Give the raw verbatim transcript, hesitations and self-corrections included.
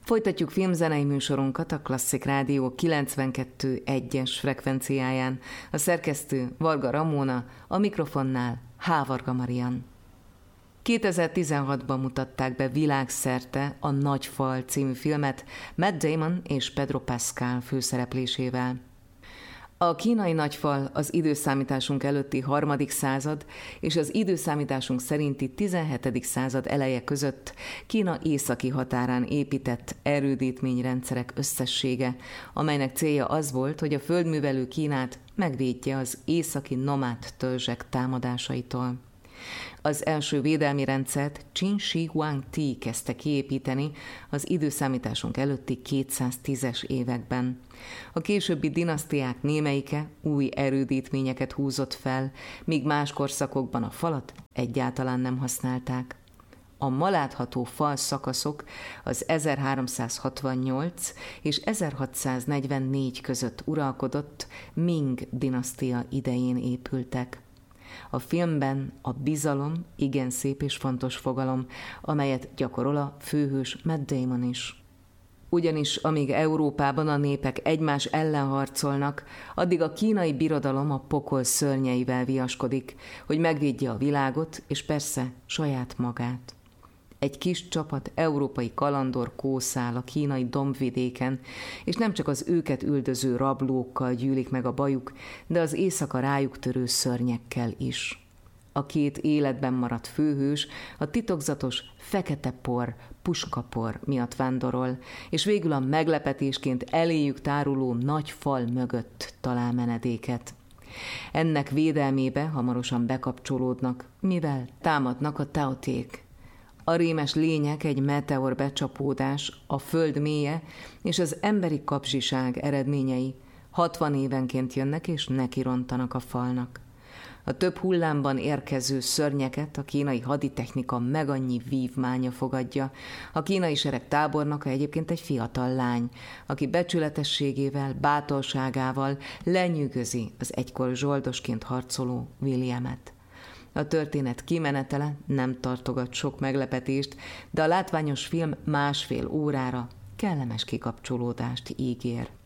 Folytatjuk filmzenei műsorunkat a Klasszik Rádió kilencvenkettő egyes frekvenciáján. A szerkesztő Varga Ramóna, a mikrofonnál H. Varga Marian. kétezer-tizenhatban mutatták be világszerte a Nagy fal című filmet Matt Damon és Pedro Pascal főszereplésével. A kínai nagyfal az időszámításunk előtti harmadik század és az időszámításunk szerinti tizenhetedik század eleje között Kína északi határán épített erődítményrendszerek összessége, amelynek célja az volt, hogy a földművelő Kínát megvédje az északi nomád törzsek támadásaitól. Az első védelmi rendszert Qin Shi Huangdi kezdte kiépíteni az időszámításunk előtti kétszáztízes években. A későbbi dinasztiák némelyike új erődítményeket húzott fel, míg más korszakokban a falat egyáltalán nem használták. A ma látható fal szakaszok az ezerháromszázhatvannyolc és ezerhatszáznegyvennégy között uralkodott Ming dinasztia idején épültek. A filmben a bizalom igen szép és fontos fogalom, amelyet gyakorol a főhős Matt Damon is. Ugyanis amíg Európában a népek egymás ellen harcolnak, addig a kínai birodalom a pokol szörnyeivel viaskodik, hogy megvédje a világot és persze saját magát. Egy kis csapat európai kalandor kószál a kínai dombvidéken, és nem csak az őket üldöző rablókkal gyűlik meg a bajuk, de az éjszaka rájuk törő szörnyekkel is. A két életben maradt főhős a titokzatos fekete por, puskapor miatt vándorol, és végül a meglepetésként eléjük táruló nagy fal mögött talál menedéket. Ennek védelmébe hamarosan bekapcsolódnak, mivel támadnak a taoték. A rémes lények egy meteor becsapódás, a föld mélye és az emberi kapzsiság eredményei hatvan évenként jönnek és nekirontanak a falnak. A több hullámban érkező szörnyeket a kínai haditechnika meg annyi vívmánya fogadja. A kínai sereg tábornoka egyébként egy fiatal lány, aki becsületességével, bátorságával lenyűgözi az egykor zsoldosként harcoló Williamet. A történet kimenetele nem tartogat sok meglepetést, de a látványos film másfél órára kellemes kikapcsolódást ígér.